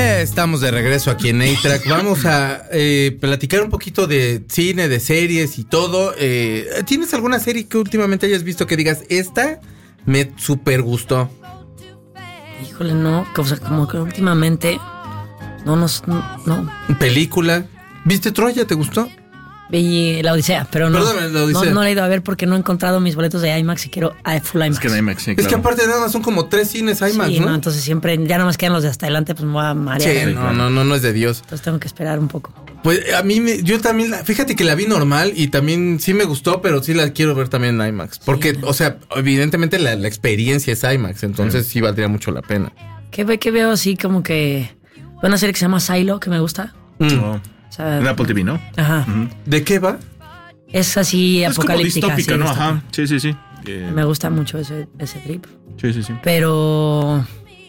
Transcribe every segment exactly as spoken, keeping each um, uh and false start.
Eh, estamos de regreso aquí en A-Track. Vamos a eh, platicar un poquito de cine, de series y todo. Eh, ¿Tienes alguna serie que últimamente hayas visto que digas, esta me super gustó? Híjole, no, o sea, como que últimamente no nos, no, no. ¿Película? ¿Viste Troya? ¿Te gustó? Vi La Odisea, pero no, Perdóname, La Odisea. no, no la he ido a ver porque no he encontrado mis boletos de IMAX y quiero a full IMAX. Es que en IMAX, sí, Es claro. que aparte nada más son como tres cines IMAX, sí, ¿no? no, entonces siempre, ya nada más quedan los de hasta adelante, pues me voy a marear. Sí, no, no, no, no es de Dios. Entonces tengo que esperar un poco. Pues a mí, me, yo también, la, fíjate que la vi normal y también sí me gustó, pero sí la quiero ver también en IMAX. Porque, sí, o sea, evidentemente la, la experiencia es IMAX, entonces sí. sí valdría mucho la pena. ¿Qué, ve, qué veo así como que... Una serie que se llama Silo, que me gusta. Mm. Oh. O sea, en Apple T V, ¿no? Ajá. Uh-huh. ¿De qué va? Es así es apocalíptica. Como distópica, sí, ¿no? distópica. Ajá. Sí, sí, sí. Eh... Me gusta mucho ese, ese trip. Sí, sí, sí. Pero...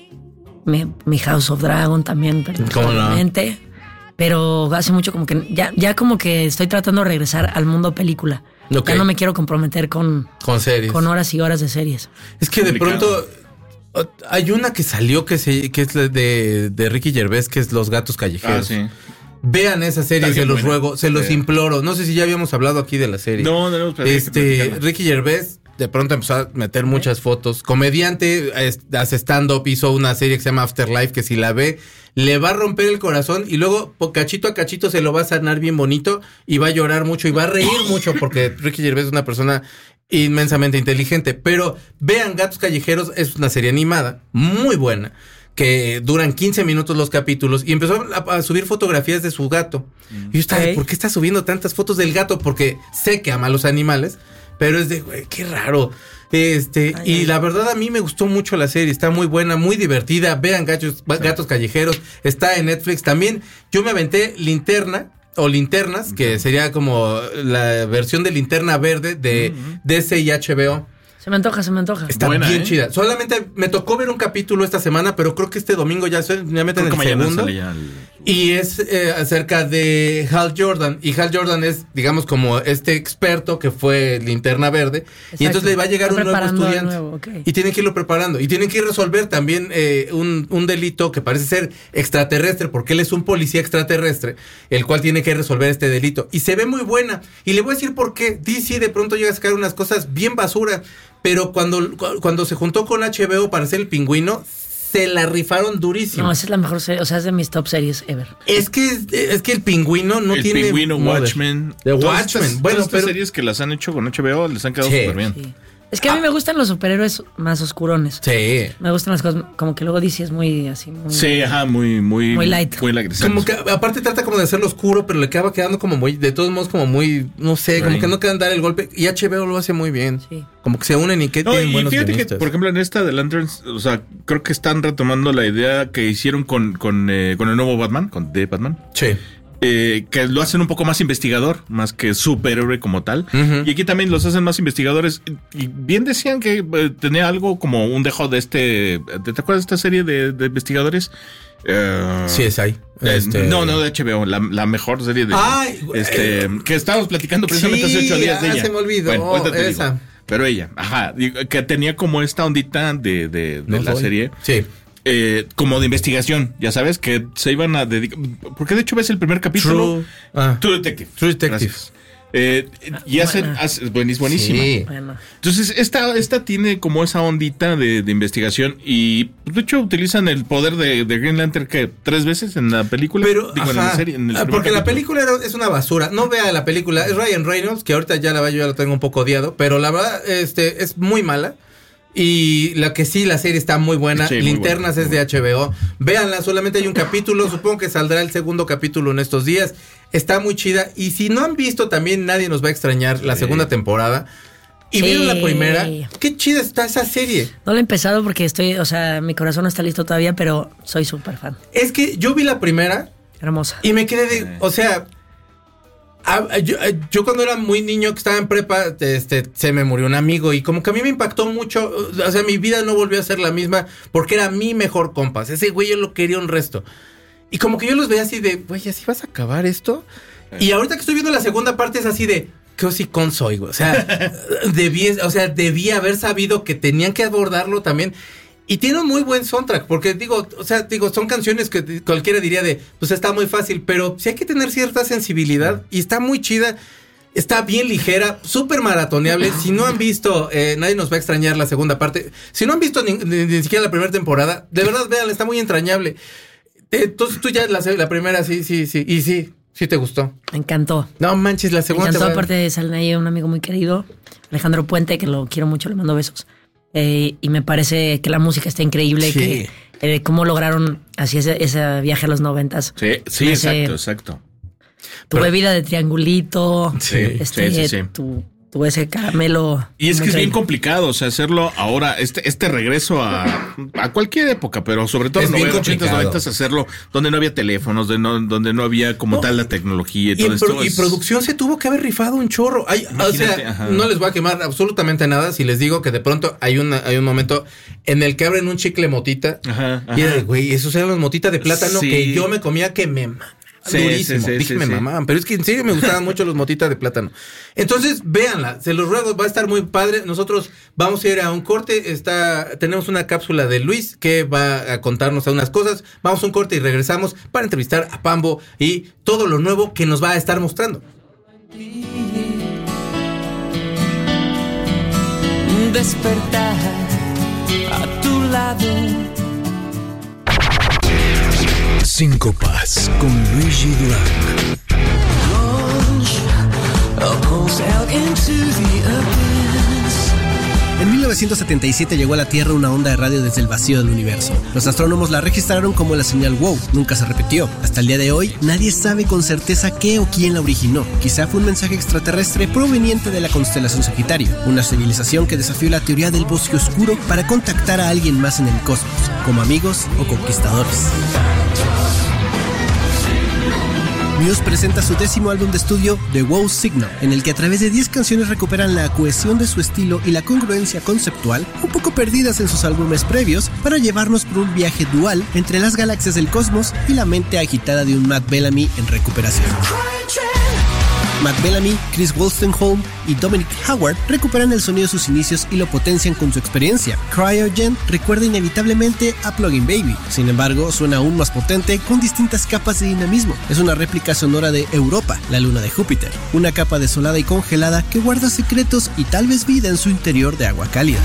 Mi, mi House of Dragon también, personalmente. No? Pero hace mucho como que... Ya, ya como que estoy tratando de regresar al mundo película. Okay. Ya no me quiero comprometer con... Con series. Con horas y horas de series. Es que de pronto... Hay una que salió que, se, que es de, de Ricky Gervais, que es Los Gatos Callejeros. Ah, sí. Vean esa serie, se los buena. ruego, se los sí. imploro. No sé si ya habíamos hablado aquí de la serie. No, no, no. Este, Ricky Gervais de pronto empezó a meter muchas fotos. Comediante, hace stand-up, hizo una serie que se llama Afterlife, que si la ve, le va a romper el corazón y luego cachito a cachito se lo va a sanar bien bonito y va a llorar mucho y va a reír mucho porque Ricky Gervais es una persona inmensamente inteligente. Pero vean Gatos Callejeros, es una serie animada, muy buena, que duran quince minutos los capítulos, y empezó a, a subir fotografías de su gato. Mm. Y yo estaba, ¿por qué está subiendo tantas fotos del gato? Porque sé que ama a los animales, pero es de, güey, qué raro. Este, ay, y ay. La verdad a mí me gustó mucho la serie, está muy buena, muy divertida. Vean Gatos, sí. Gatos Callejeros, está en Netflix. También yo me aventé Linterna, o Linternas, uh-huh. que sería como la versión de Linterna Verde de uh-huh. D C y H B O. Se me antoja, se me antoja. Está buena, bien ¿eh? chida. Solamente me tocó ver un capítulo esta semana, pero creo que este domingo ya se ya meten el segundo. El... Y es eh, acerca de Hal Jordan. Y Hal Jordan es, digamos, como este experto que fue Linterna Verde. Exacto. Y entonces le va a llegar Está un nuevo estudiante. Nuevo, okay. Y tienen que irlo preparando. Y tienen que ir resolver también eh, un, un delito que parece ser extraterrestre, porque él es un policía extraterrestre, el cual tiene que resolver este delito. Y se ve muy buena. Y le voy a decir por qué. D C de pronto llega a sacar unas cosas bien basura. Pero cuando, cuando se juntó con H B O para hacer El Pingüino, se la rifaron durísimo. No, esa es la mejor serie, o sea, es de mis top series ever. Es que es que El Pingüino no el tiene... El Pingüino, Watchmen. The Watchmen. Estas, bueno, todas estas pero... series que las han hecho con H B O les han quedado súper sí, bien. Sí. Es que a mí me gustan los superhéroes más oscurones. Sí. Me gustan las cosas, como que luego D C es muy así. Muy, sí, ajá, muy, muy. Muy light. Muy light. Como que aparte trata como de hacerlo oscuro, pero le acaba quedando como muy, de todos modos, como muy, no sé, right. como que no quedan dar el golpe. Y H B O lo hace muy bien. Sí. Como que se unen y que no, tienen y buenos fíjate guionistas. Que, por ejemplo, en esta de Lanterns, o sea, creo que están retomando la idea que hicieron con, con, eh, con el nuevo Batman, con The Batman. Sí. Eh, que lo hacen un poco más investigador, más que superhéroe como tal. Uh-huh. Y aquí también los hacen más investigadores. Y bien decían que eh, tenía algo como un dejo de este... ¿Te acuerdas de esta serie de, de investigadores? Uh, sí, es ahí. Este... No, no, de H B O, la, la mejor serie de... Ay, este, eh, que estábamos platicando precisamente sí, hace ocho días de ella. se me olvidó. Bueno, te esa. Digo. Pero ella, ajá, que tenía como esta ondita de, de, de no la soy. serie. Sí. Eh, como de investigación, ya sabes, que se iban a dedicar. Porque de hecho ves el primer capítulo. True, ah, True Detective. True Detective. Eh, y hacen, hace, es buenísima. Sí. Entonces, esta, esta tiene como esa ondita de, de investigación. Y de hecho utilizan el poder de, de Green Lantern que tres veces en la película. Pero, digo, en la serie, en el porque capítulo. La película es una basura. No vea la película. Es Ryan Reynolds, que ahorita ya la yo ya lo tengo un poco odiado. Pero la verdad, este, es muy mala. Y la que sí, la serie está muy buena. Sí, Linternas muy buena, es de H B O. Véanla, solamente hay un capítulo. Supongo que saldrá el segundo capítulo en estos días. Está muy chida. Y si no han visto, también nadie nos va a extrañar sí. la segunda temporada. Y sí. vieron la primera. Qué chida está esa serie. No la he empezado porque estoy, o sea, mi corazón no está listo todavía, pero soy súper fan. Es que yo vi la primera. Hermosa. Y me quedé de, sí. o sea... Ah, yo, yo cuando era muy niño que estaba en prepa, este, se me murió un amigo y como que a mí me impactó mucho, o sea, mi vida no volvió a ser la misma porque era mi mejor compas, ese güey yo lo quería un resto. Y como que yo los veía así de, güey, ¿así vas a acabar esto? Y ahorita que estoy viendo la segunda parte es así de, qué hocicón soy, güey. O sea, debí, o sea, debí haber sabido que tenían que abordarlo también. Y tiene un muy buen soundtrack, porque digo, o sea, digo, son canciones que cualquiera diría de, pues está muy fácil, pero sí hay que tener cierta sensibilidad y está muy chida, está bien ligera, súper maratoneable. Si no han visto, eh, nadie nos va a extrañar la segunda parte. Si no han visto ni, ni, ni siquiera la primera temporada, de verdad, vean, está muy entrañable. Entonces tú ya la, la primera, sí, sí, sí, y sí, sí te gustó. Me encantó. No manches, la segunda. Me encantó, aparte de salen ahí un amigo muy querido, Alejandro Puente, que lo quiero mucho, le mando besos. Eh, y me parece que la música está increíble, sí. que eh, cómo lograron así ese, ese viaje a los noventas. Sí, sí, ese, exacto, exacto. Tu Pero, bebida de triangulito, sí, este, sí, sí, sí. Tu, tu ese caramelo. Y es que es bien complicado, o sea, hacerlo ahora, este, este regreso a, a cualquier época, pero sobre todo en los ochentas, noventas, hacerlo donde no había teléfonos, de no, donde no había como no, tal la tecnología y, y todo esto. Y es... producción se tuvo que haber rifado un chorro. Hay, o sea, ajá. no les voy a quemar absolutamente nada si les digo que de pronto hay, una, hay un momento en el que abren un chicle motita. Ajá, ajá. Y era, güey, esos eran los motitas de plátano sí. que yo me comía que me... Sí, durísimo, sí, sí, dije, sí, me sí. mamaban, pero es que en serio me gustaban mucho los motitas de plátano. Entonces, véanla, se los ruego, va a estar muy padre. Nosotros vamos a ir a un corte, está, tenemos una cápsula de Luis que va a contarnos algunas cosas. Vamos a un corte y regresamos para entrevistar a Pambo y todo lo nuevo que nos va a estar mostrando. Despertar a tu lado. Síncopas con Luigi Durán. En mil novecientos setenta y siete llegó a la Tierra una onda de radio desde el vacío del universo. Los astrónomos la registraron como la señal WOW. Nunca se repitió. Hasta el día de hoy, nadie sabe con certeza qué o quién la originó. Quizá fue un mensaje extraterrestre proveniente de la constelación Sagitario, una civilización que desafió la teoría del bosque oscuro para contactar a alguien más en el cosmos, como amigos o conquistadores. Muse presenta su décimo álbum de estudio, The Wow Signal, en el que a través de diez canciones recuperan la cohesión de su estilo y la congruencia conceptual, un poco perdidas en sus álbumes previos, para llevarnos por un viaje dual entre las galaxias del cosmos y la mente agitada de un Matt Bellamy en recuperación. Matt Bellamy, Chris Wolstenholme y Dominic Howard recuperan el sonido de sus inicios y lo potencian con su experiencia. Cryogen recuerda inevitablemente a Plug-in Baby, sin embargo suena aún más potente con distintas capas de dinamismo. Es una réplica sonora de Europa, la luna de Júpiter, una capa desolada y congelada que guarda secretos y tal vez vida en su interior de agua cálida.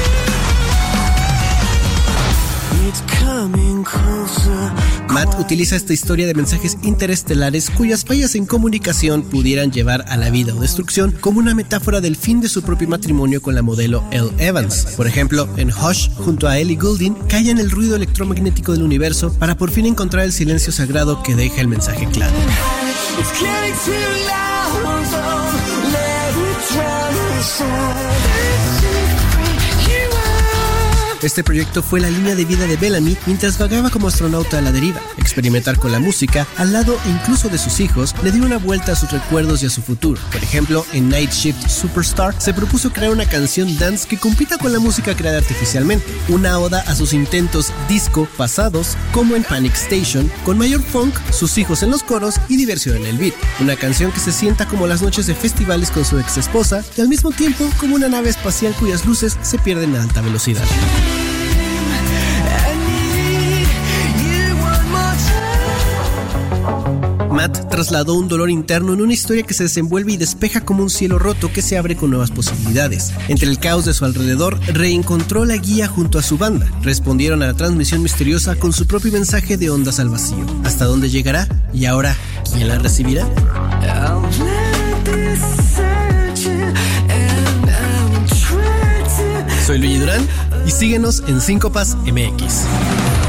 Matt utiliza esta historia de mensajes interestelares cuyas fallas en comunicación pudieran llevar a la vida o destrucción como una metáfora del fin de su propio matrimonio con la modelo Elle Evans. Por ejemplo, en Hush, junto a Ellie Goulding, callan el ruido electromagnético del universo para por fin encontrar el silencio sagrado que deja el mensaje claro. Este proyecto fue la línea de vida de Bellamy mientras vagaba como astronauta a la deriva. Experimentar con la música, al lado incluso de sus hijos, le dio una vuelta a sus recuerdos y a su futuro. Por ejemplo, en Night Shift Superstar se propuso crear una canción dance que compita con la música creada artificialmente, una oda a sus intentos disco pasados, como en Panic Station, con mayor funk, sus hijos en los coros y diversión en el beat. Una canción que se sienta como las noches de festivales con su ex esposa y al mismo tiempo como una nave espacial cuyas luces se pierden a alta velocidad. Matt trasladó un dolor interno en una historia que se desenvuelve y despeja como un cielo roto que se abre con nuevas posibilidades. Entre el caos de su alrededor, reencontró la guía junto a su banda. Respondieron a la transmisión misteriosa con su propio mensaje de ondas al vacío. ¿Hasta dónde llegará? Y ahora, ¿quién la recibirá? Soy Luigi Durán y síguenos en Síncopas M X.